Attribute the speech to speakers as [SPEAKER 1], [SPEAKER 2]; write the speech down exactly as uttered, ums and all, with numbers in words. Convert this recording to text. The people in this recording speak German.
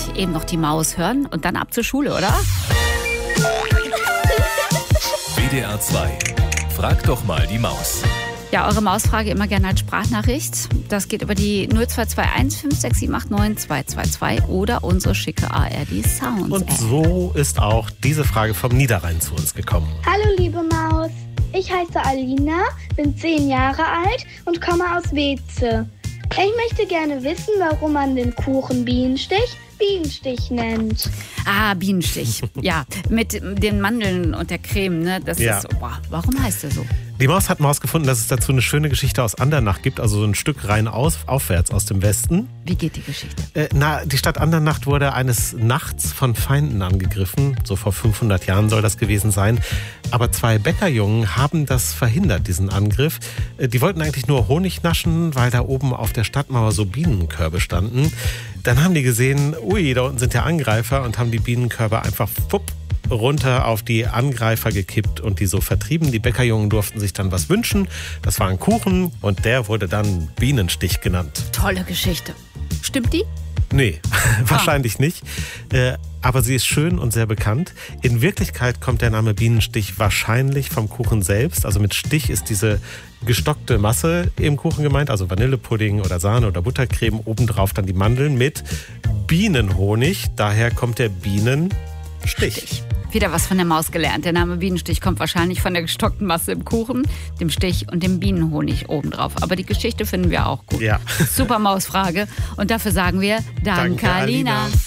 [SPEAKER 1] eben noch die Maus hören und dann ab zur Schule, oder?
[SPEAKER 2] W D R zwei. Frag doch mal die Maus.
[SPEAKER 1] Ja, eure Mausfrage immer gerne als Sprachnachricht. Das geht über die null zwei zwei eins fünf sechs sieben acht neun zwei zwei zwei oder unsere schicke A R D Sounds
[SPEAKER 3] Und
[SPEAKER 1] App.
[SPEAKER 3] so ist auch diese Frage vom Niederrhein zu uns gekommen.
[SPEAKER 4] Hallo liebe Maus, ich heiße Alina, bin zehn Jahre alt und komme aus Weeze. Ich möchte gerne wissen, warum man den Kuchen Bienenstich Bienenstich nennt.
[SPEAKER 1] Ah, Bienenstich. Ja, mit den Mandeln und der Creme, ne? Das
[SPEAKER 3] Ja.
[SPEAKER 1] ist so, boah, warum heißt der so?
[SPEAKER 3] Die Maus hat mal herausgefunden, dass es dazu eine schöne Geschichte aus Andernach gibt, also so ein Stück rein aus, aufwärts aus dem Westen.
[SPEAKER 1] Wie geht die Geschichte?
[SPEAKER 3] Äh, na, die Stadt Andernach wurde eines Nachts von Feinden angegriffen. So vor fünfhundert Jahren soll das gewesen sein. Aber zwei Bäckerjungen haben das verhindert, diesen Angriff. Äh, die wollten eigentlich nur Honig naschen, weil da oben auf der Stadtmauer so Bienenkörbe standen. Dann haben die gesehen, ui, da unten sind ja Angreifer und haben die Bienenkörbe einfach fupp runter auf die Angreifer gekippt und die so vertrieben. Die Bäckerjungen durften sich dann was wünschen. Das war ein Kuchen und der wurde dann Bienenstich genannt.
[SPEAKER 1] Tolle Geschichte. Stimmt die?
[SPEAKER 3] Nee, wahrscheinlich nicht. Äh, aber sie ist schön und sehr bekannt. In Wirklichkeit kommt der Name Bienenstich wahrscheinlich vom Kuchen selbst. Also mit Stich ist diese gestockte Masse im Kuchen gemeint, also Vanillepudding oder Sahne oder Buttercreme, obendrauf dann die Mandeln mit Bienenhonig. Daher kommt der Bienenstich.
[SPEAKER 1] Stich. Wieder was von der Maus gelernt. Der Name Bienenstich kommt wahrscheinlich von der gestockten Masse im Kuchen, dem Stich und dem Bienenhonig obendrauf. Aber die Geschichte finden wir auch gut.
[SPEAKER 3] Ja.
[SPEAKER 1] Super Mausfrage. Und dafür sagen wir Danke,
[SPEAKER 3] Danke, Alina.
[SPEAKER 1] Alina.